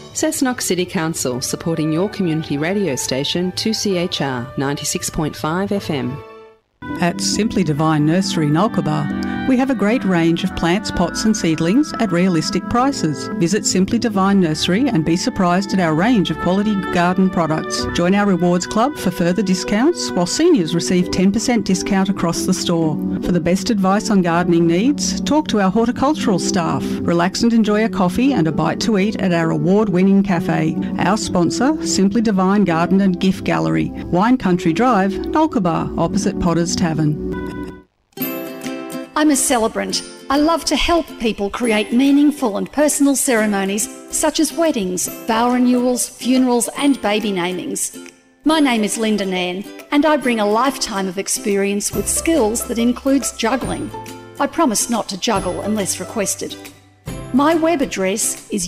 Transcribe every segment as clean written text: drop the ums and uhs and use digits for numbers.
Cessnock City Council, supporting your community radio station 2CHR 96.5 FM. At Simply Divine Nursery Nulkaba, we have a great range of plants, pots and seedlings at realistic prices. Visit Simply Divine Nursery and be surprised at our range of quality garden products. Join our rewards club for further discounts, while seniors receive 10% discount across the store. For the best advice on gardening needs, talk to our horticultural staff. Relax and enjoy a coffee and a bite to eat at our award-winning cafe. Our sponsor, Simply Divine Garden and Gift Gallery, Wine Country Drive, Nulkaba, opposite Potter's Tavern. I'm a celebrant. I love to help people create meaningful and personal ceremonies such as weddings, vow renewals, funerals and baby namings. My name is Linda Nairn and I bring a lifetime of experience with skills that includes juggling. I promise not to juggle unless requested. My web address is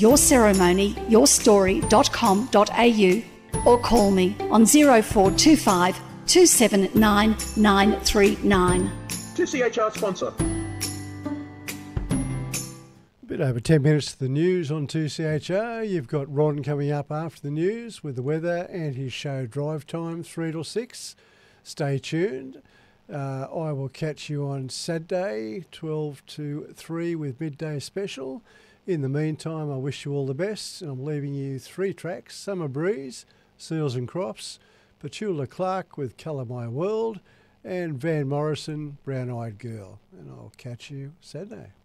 yourceremonyyourstory.com.au or call me on 0425 279 939. 2CHR sponsor. A bit over 10 minutes to the news on 2CHR. You've got Ron coming up after the news with the weather and his show Drive Time 3 till 6. Stay tuned. I will catch you on Saturday 12 to 3 with Midday Special. In the meantime, I wish you all the best. I'm leaving you 3 tracks: Summer Breeze, Seals and Crops, Petula Clark with Colour My World, and Van Morrison, Brown Eyed Girl. And I'll catch you Saturday.